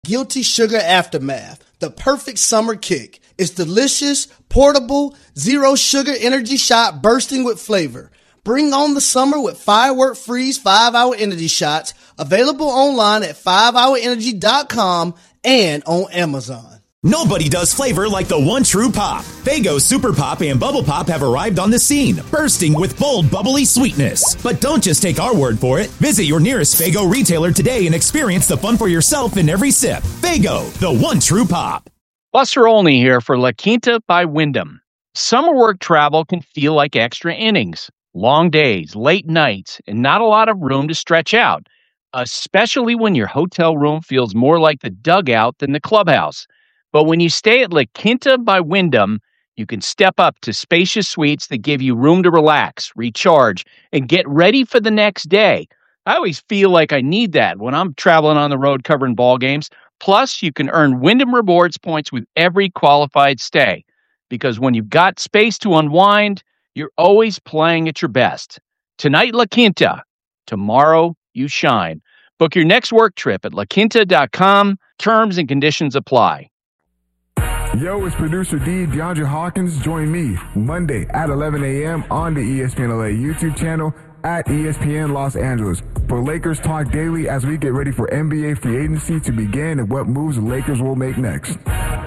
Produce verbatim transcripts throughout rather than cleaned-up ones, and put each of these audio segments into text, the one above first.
Guilty Sugar Aftermath, the perfect summer kick. It's delicious, portable, zero sugar energy shot bursting with flavor. Bring on the summer with Firework Freeze five hour Energy Shots, available online at five hour energy dot com and on Amazon. Nobody does flavor like the one true pop. Faygo Super Pop and Bubble Pop have arrived on the scene, bursting with bold, bubbly sweetness. But don't just take our word for it. Visit your nearest Faygo retailer today and experience the fun for yourself in every sip. Faygo, the one true pop. Buster Olney here for La Quinta by Wyndham. Summer work travel can feel like extra innings. Long days, late nights, and not a lot of room to stretch out, especially when your hotel room feels more like the dugout than the clubhouse. But when you stay at La Quinta by Wyndham, you can step up to spacious suites that give you room to relax, recharge, and get ready for the next day. I always feel like I need that when I'm traveling on the road covering ball games. Plus, you can earn Wyndham Rewards points with every qualified stay. Because when you've got space to unwind, you're always playing at your best. Tonight, La Quinta. Tomorrow, you shine. Book your next work trip at la quinta dot com. Terms and conditions apply. Yo, it's producer D, DeAndre Hawkins. Join me Monday at eleven a.m. on the E S P N L A YouTube channel at E S P N Los Angeles for Lakers Talk Daily as we get ready for N B A free agency to begin and what moves the Lakers will make next.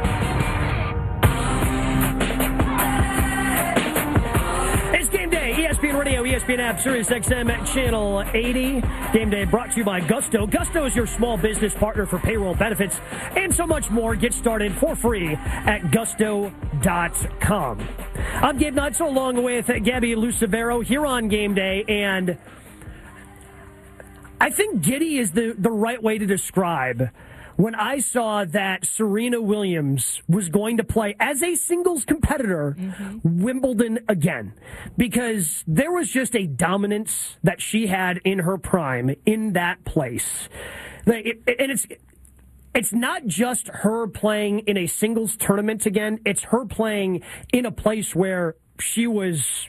E S P N Radio, E S P N App, Sirius X M Channel eighty. Game Day brought to you by Gusto. Gusto is your small business partner for payroll benefits and so much more. Get started for free at gusto dot com. I'm Gabe Nutso along with Gabby Lucevero here on Game Day, and I think giddy is the, the right way to describe when I saw that Serena Williams was going to play as a singles competitor mm-hmm. Wimbledon again, because there was just a dominance that she had in her prime in that place. And it's it's not just her playing in a singles tournament again. It's her playing in a place where she was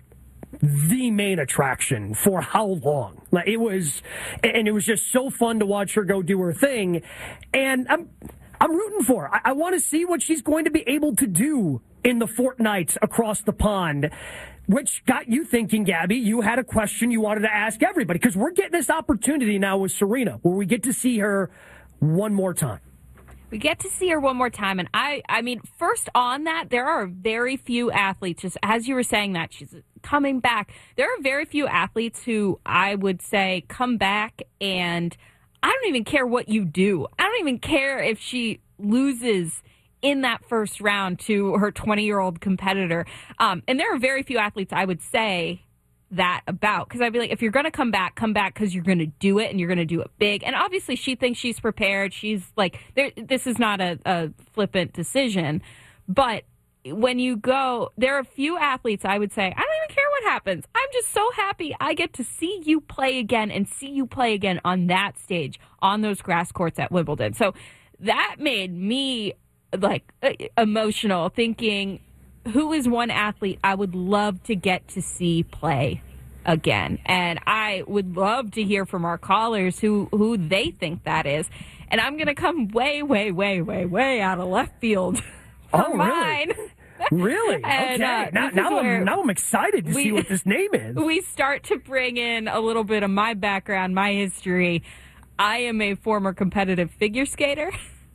the main attraction for how long? Like it was, and it was just so fun to watch her go do her thing. And I'm, I'm rooting for her. I, I want to see what she's going to be able to do in the fortnights across the pond, which got you thinking, Gabby. You had a question you wanted to ask everybody because we're getting this opportunity now with Serena where we get to see her one more time. We get to see her one more time. And I, I mean, first on that, there are very few athletes, just as you were saying that, she's coming back. There are very few athletes who I would say come back and I don't even care what you do. I don't even care if she loses in that first round to her twenty-year-old competitor. Um, and there are very few athletes I would say that about, because I'd be like, if you're going to come back, come back because you're going to do it and you're going to do it big. And obviously she thinks she's prepared. She's like, there, this is not a, a flippant decision. But when you go, there are a few athletes I would say, I don't even care what happens. I'm just so happy I get to see you play again and see you play again on that stage, on those grass courts at Wimbledon. So that made me like emotional, thinking, who is one athlete I would love to get to see play again? And I would love to hear from our callers who, who they think that is. And I'm going to come way, way, way, way, way out of left field for oh, mine. Really? Really? and, okay. Uh, now, now, I'm, now I'm excited to we, see what this name is. We start to bring in a little bit of my background, my history. I am a former competitive figure skater.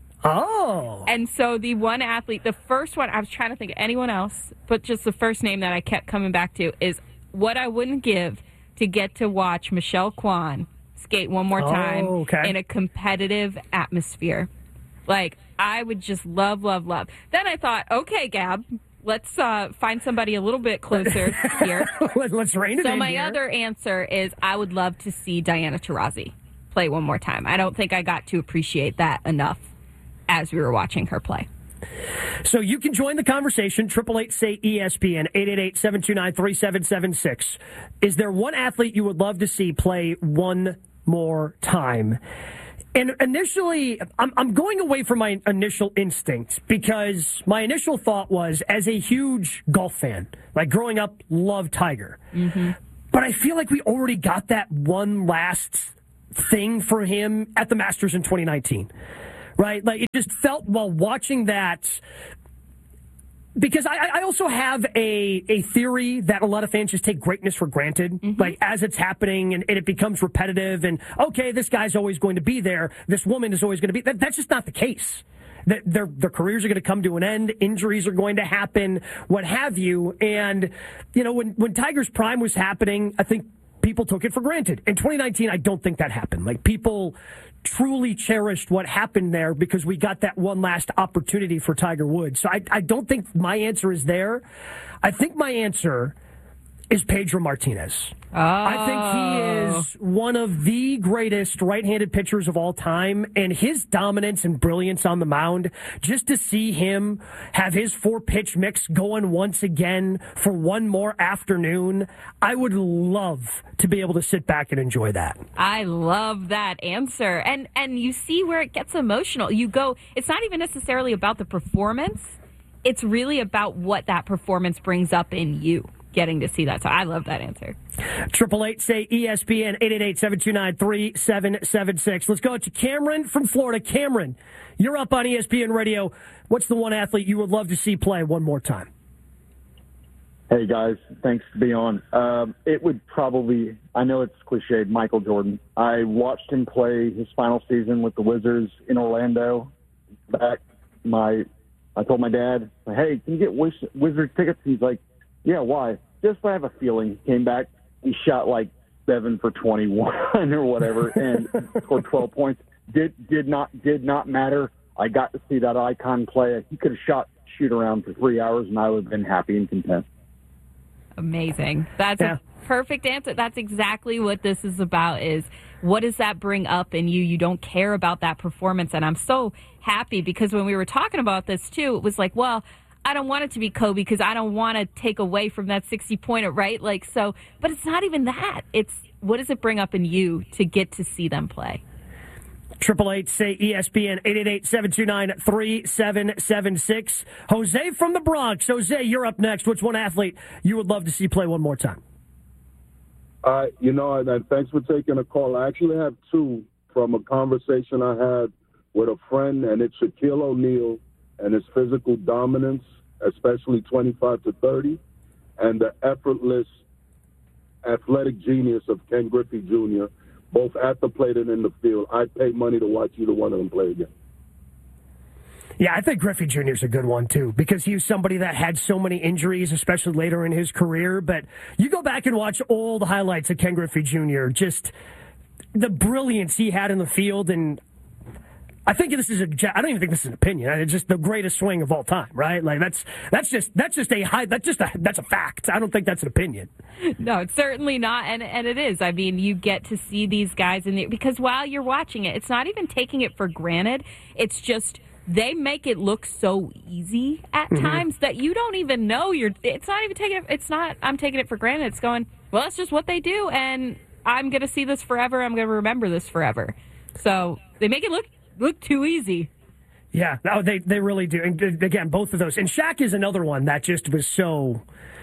Oh. And so the one athlete, the first one, I was trying to think of anyone else, but just the first name that I kept coming back to is what I wouldn't give to get to watch Michelle Kwan skate one more time oh, okay. in a competitive atmosphere. Like, I would just love, love, love. Then I thought, okay, Gab, let's uh, find somebody a little bit closer here. Let's rein it so in my here. other answer is I would love to see Diana Taurasi play one more time. I don't think I got to appreciate that enough as we were watching her play. So you can join the conversation, eight eight eight, S A Y, E S P N, eight eight eight, seven two nine, three seven seven six. Is there one athlete you would love to see play one more time? And initially, I'm, I'm going away from my initial instinct because my initial thought was, as a huge golf fan, like growing up, loved Tiger. Mm-hmm. But I feel like we already got that one last thing for him at the Masters in twenty nineteen. right? Like, it just felt while watching that. Because I, I also have a, a theory that a lot of fans just take greatness for granted. Mm-hmm. Like, as it's happening and, and it becomes repetitive and, okay, this guy's always going to be there. This woman is always going to be. That, that's just not the case. That their, their careers are going to come to an end. Injuries are going to happen, what have you. And, you know, when, when Tiger's prime was happening, I think people took it for granted. In twenty nineteen, I don't think that happened. Like, people truly cherished what happened there because we got that one last opportunity for Tiger Woods. So I, I don't think my answer is there. I think my answer is Pedro Martinez. Oh. I think he is one of the greatest right-handed pitchers of all time, and his dominance and brilliance on the mound, just to see him have his four-pitch mix going once again for one more afternoon, I would love to be able to sit back and enjoy that. I love that answer. And and you see where it gets emotional. You go, it's not even necessarily about the performance. It's really about what that performance brings up in you, getting to see that. So I love that answer. Triple eight say E S P N, eight eight eight, seven two nine, three seven seven six. Let's go to Cameron from Florida. Cameron, you're up on E S P N Radio. What's the one athlete you would love to see play one more time? Hey, guys. Thanks to be on. Um, it would probably, I know it's cliched, Michael Jordan. I watched him play his final season with the Wizards in Orlando. Back, my, I told my dad, hey, can you get Wiz- Wizards tickets? He's like, yeah, why? Just I have a feeling. Came back, he shot like seven for twenty-one or whatever, and scored twelve points. Did did not did not matter. I got to see that icon play. He could have shot shoot around for three hours, and I would have been happy and content. Amazing. That's yeah. a perfect answer. That's exactly what this is about. Is what does that bring up in you? You don't care about that performance, and I'm so happy because when we were talking about this too, it was like, well, I don't want it to be Kobe because I don't want to take away from that sixty-pointer, right? Like, so, but it's not even that. It's what does it bring up in you to get to see them play? Triple eight say E S P N, eight eight eight, seven two nine, three seven seven six. Jose from the Bronx. Jose, you're up next. Which one athlete you would love to see play one more time? Uh, you know, and, and thanks for taking a call. I actually have two from a conversation I had with a friend, and it's Shaquille O'Neal and his physical dominance, especially twenty-five to thirty, and the effortless athletic genius of Ken Griffey Junior, both at the plate and in the field. I'd pay money to watch either one of them play again. Yeah, I think Griffey Junior is a good one, too, because he was somebody that had so many injuries, especially later in his career. But you go back and watch all the highlights of Ken Griffey Junior, just the brilliance he had in the field. And I think this is a, I don't even think this is an opinion. It's just the greatest swing of all time, right? Like that's, that's just, that's just a high, that's just a, that's a fact. I don't think that's an opinion. No, it's certainly not. And, and it is. I mean, you get to see these guys in the, because while you're watching it, it's not even taking it for granted. It's just, they make it look so easy at mm-hmm. times that you don't even know you're, it's not even taking it, it's not, I'm taking it for granted. It's going, well, that's just what they do. And I'm going to see this forever. I'm going to remember this forever. So they make it look, look too easy. Yeah, no, they they really do. And again, both of those. And Shaq is another one that just was so,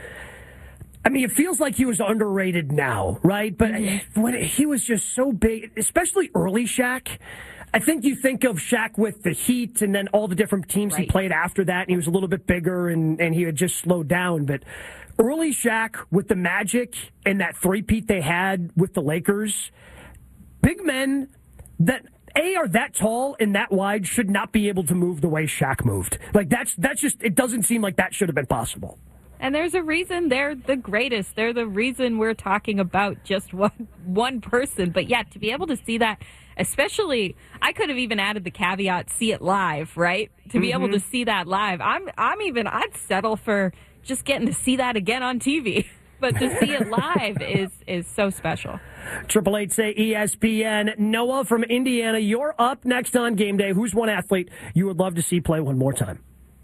I mean, it feels like he was underrated now, right? But mm-hmm. when it, he was just so big, especially early Shaq. I think you think of Shaq with the Heat and then all the different teams right. he played after that, and he was a little bit bigger and, and he had just slowed down. But early Shaq with the Magic and that three-peat they had with the Lakers, big men that A, are that tall and that wide should not be able to move the way Shaq moved. Like, that's that's just, it doesn't seem like that should have been possible. And there's a reason they're the greatest. They're the reason we're talking about just one, one person. But, yeah, to be able to see that, especially, I could have even added the caveat, see it live, right? To be mm-hmm. able to see that live. I'm I'm even, I'd settle for just getting to see that again on T V. But to see it live is is so special. Triple eight say E S P N. Noah from Indiana, you're up next on Game Day. Who's one athlete you would love to see play one more time?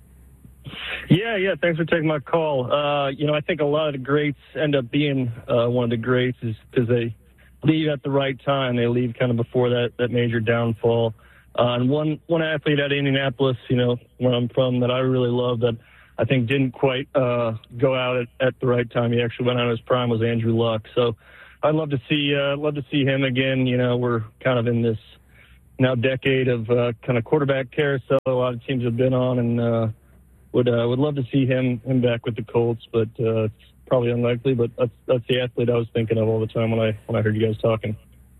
Yeah, yeah. Thanks for taking my call. Uh, you know, I think a lot of the greats end up being uh, one of the greats is because they leave at the right time. They leave kind of before that, that major downfall. Uh, and one one athlete at Indianapolis, you know, where I'm from, that I really love that I think didn't quite uh, go out at, at the right time. He actually went out of his prime was Andrew Luck. So I'd love to see uh, love to see him again. You know, we're kind of in this now decade of uh, kind of quarterback carousel a lot of teams have been on, and uh, would uh, would love to see him him back with the Colts, but uh, it's probably unlikely. But that's that's the athlete I was thinking of all the time when I when I heard you guys talking.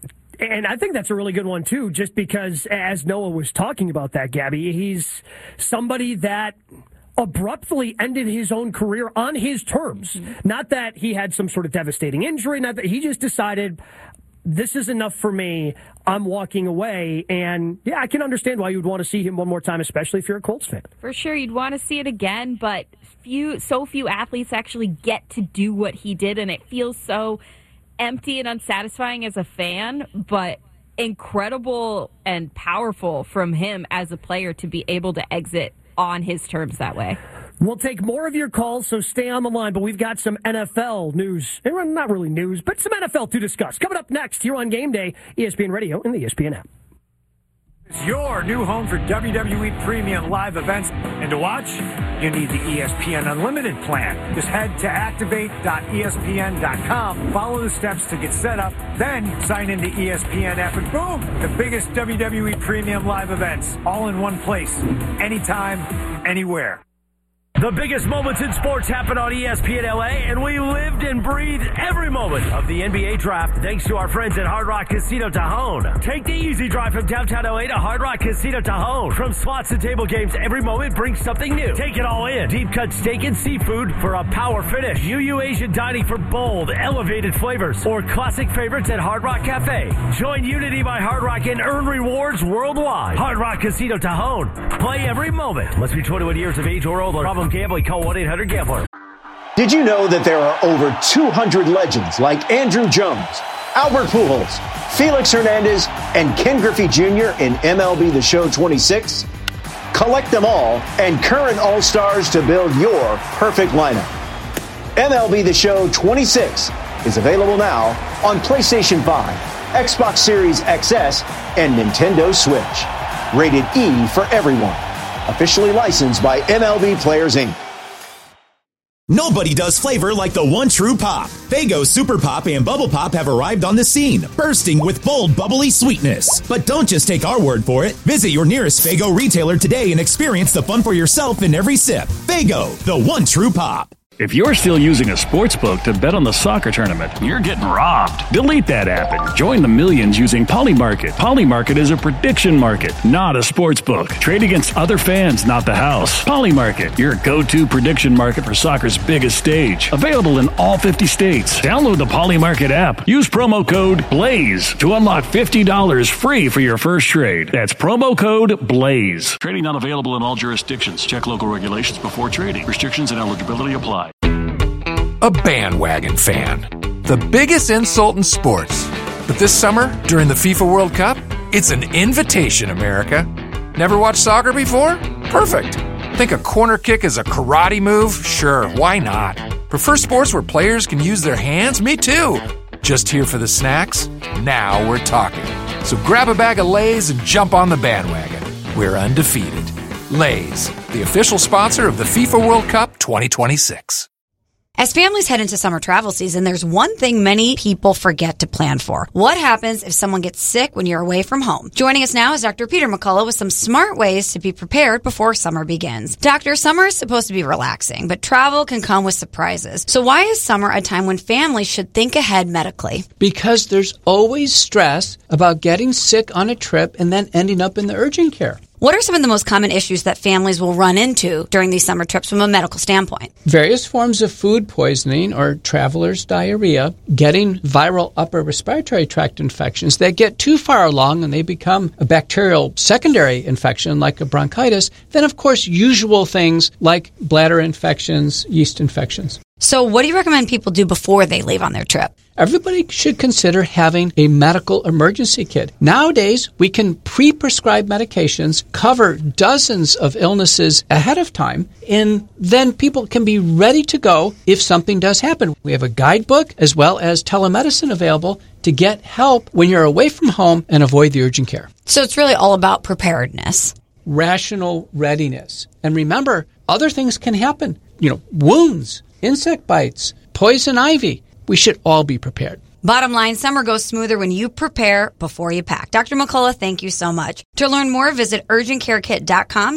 And I think that's a really good one, too, just because, as Noah was talking about that, Gabby, he's somebody that abruptly ended his own career on his terms. Mm-hmm. Not that he had some sort of devastating injury, not that he just decided, this is enough for me, I'm walking away. And, yeah, I can understand why you'd want to see him one more time, especially if you're a Colts fan. For sure, you'd want to see it again, but few, so few athletes actually get to do what he did, and it feels so empty and unsatisfying as a fan, but incredible and powerful from him as a player to be able to exit on his terms that way. We'll take more of your calls, so stay on the line, but we've got some N F L news. Not really news, but some N F L to discuss. Coming up next here on Game Day, E S P N Radio and the E S P N app. It's your new home for W W E Premium live events. And to watch, you need the E S P N Unlimited plan. Just head to activate dot E S P N dot com, follow the steps to get set up, then sign into E S P N app, and boom, the biggest W W E Premium live events, all in one place, anytime, anywhere. The biggest moments in sports happen on E S P N L A, and we lived and breathed every moment of the N B A draft thanks to our friends at Hard Rock Casino Tajon. Take the easy drive from downtown L A to Hard Rock Casino Tajon. From slots to table games, every moment brings something new. Take it all in. Deep cut steak and seafood for a power finish. U U Asian dining for bold, elevated flavors. Or classic favorites at Hard Rock Cafe. Join Unity by Hard Rock and earn rewards worldwide. Hard Rock Casino Tajon. Play every moment. Must be twenty-one years of age or older. Problem gambling, call one eight hundred gambler. Did you know that there are over two hundred legends like Andrew Jones, Albert Pujols, Felix Hernandez, and Ken Griffey Junior in M L B The Show twenty-six? Collect them all and current All-Stars to build your perfect lineup. M L B The Show twenty-six is available now on PlayStation five, Xbox Series X S, and Nintendo Switch. Rated E for everyone. Officially licensed by M L B Players, Incorporated. Nobody does flavor like the one true pop. Faygo Super Pop and Bubble Pop have arrived on the scene, bursting with bold, bubbly sweetness. But don't just take our word for it. Visit your nearest Faygo retailer today and experience the fun for yourself in every sip. Faygo, the one true pop. If you're still using a sports book to bet on the soccer tournament, you're getting robbed. Delete that app and join the millions using Polymarket. Polymarket is a prediction market, not a sports book. Trade against other fans, not the house. Polymarket, your go-to prediction market for soccer's biggest stage. Available in all fifty states. Download the Polymarket app. Use promo code BLAZE to unlock fifty dollars free for your first trade. That's promo code BLAZE. Trading not available in all jurisdictions. Check local regulations before trading. Restrictions and eligibility apply. A bandwagon fan. The biggest insult in sports. But this summer, during the FIFA World Cup, it's an invitation, America. Never watched soccer before? Perfect. Think a corner kick is a karate move? Sure, why not? Prefer sports where players can use their hands? Me too. Just here for the snacks? Now we're talking. So grab a bag of Lay's and jump on the bandwagon. We're undefeated. Lay's, the official sponsor of the FIFA World Cup twenty twenty-six. As families head into summer travel season, there's one thing many people forget to plan for. What happens if someone gets sick when you're away from home? Joining us now is Doctor Peter McCullough with some smart ways to be prepared before summer begins. Doctor, summer is supposed to be relaxing, but travel can come with surprises. So why is summer a time when families should think ahead medically? Because there's always stress about getting sick on a trip and then ending up in the urgent care. What are some of the most common issues that families will run into during these summer trips from a medical standpoint? Various forms of food poisoning or traveler's diarrhea, getting viral upper respiratory tract infections that get too far along and they become a bacterial secondary infection like a bronchitis, then of course usual things like bladder infections, yeast infections. So what do you recommend people do before they leave on their trip? Everybody should consider having a medical emergency kit. Nowadays, we can pre-prescribe medications, cover dozens of illnesses ahead of time, and then people can be ready to go if something does happen. We have a guidebook as well as telemedicine available to get help when you're away from home and avoid the urgent care. So it's really all about preparedness. Rational readiness. And remember, other things can happen. You know, wounds, insect bites, poison ivy. We should all be prepared. Bottom line, summer goes smoother when you prepare before you pack. Doctor McCullough, thank you so much. To learn more, visit urgent care kit dot com.